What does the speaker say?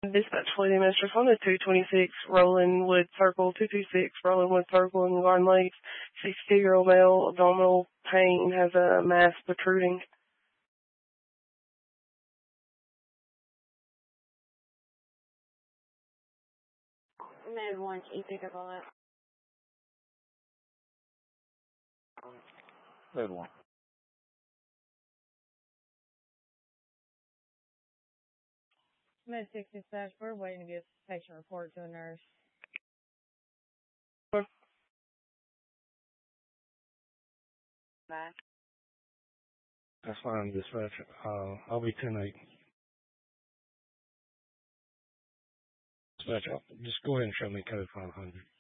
Dispatch Lady Mistress on the 226 Rolandwood Circle, 226 Rolandwood Circle in Garden Lakes. 62-year-old male, abdominal pain, has a mass protruding. Med 1, can you pick up on that? Med 1. Med 6 dispatch, we're waiting to get a patient report to a nurse. Bye. That's fine, dispatch. I'll be 10-8. Dispatch, just go ahead and show me code 500.